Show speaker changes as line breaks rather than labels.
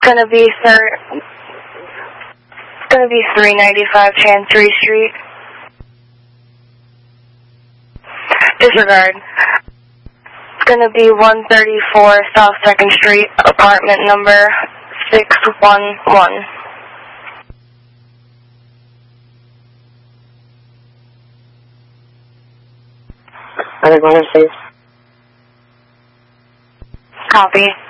Gonna be 395 Chancery Street. Disregard. It's gonna be 134 South 2nd Street, apartment number 611.
Other corner, please.
Copy.